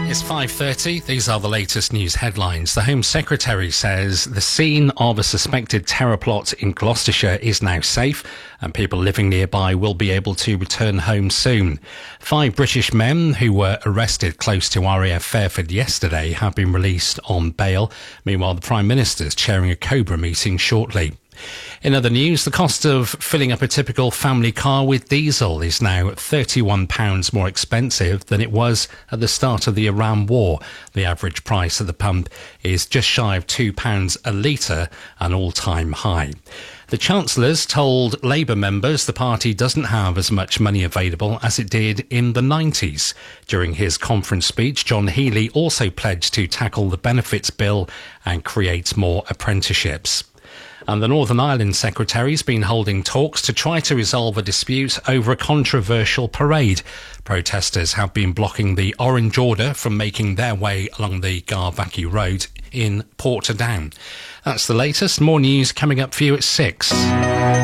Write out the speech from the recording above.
It's 5:30. These are the latest news headlines. The Home Secretary says the scene of a suspected terror plot in Gloucestershire is now safe and people living nearby will be able to return home soon. 5 British men who were arrested close to RAF Fairford yesterday have been released on bail. Meanwhile, the Prime Minister's chairing a Cobra meeting shortly. In other news, the cost of filling up a typical family car with diesel is now £31 more expensive than it was at the start of the Iran war. The average price at the pump is just shy of £2 a litre, an all-time high. The Chancellor's told Labour members the party doesn't have as much money available as it did in the 90s. During his conference speech, John Healey also pledged to tackle the benefits bill and create more apprenticeships. And the Northern Ireland Secretary's been holding talks to try to resolve a dispute over a controversial parade. Protesters have been blocking the Orange Order from making their way along the Garvackie Road in Portadown. That's the latest. More news coming up for you at 6.